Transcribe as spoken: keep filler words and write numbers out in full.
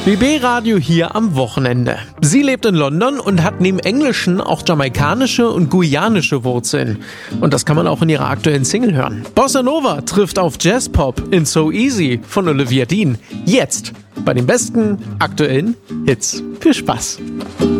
B B-Radio hier am Wochenende. Sie lebt in London und hat neben Englischen auch jamaikanische und guyanische Wurzeln. Und das kann man auch in ihrer aktuellen Single hören. Bossa Nova trifft auf Jazzpop in So Easy von Olivia Dean. Jetzt bei den besten aktuellen Hits. Viel Spaß!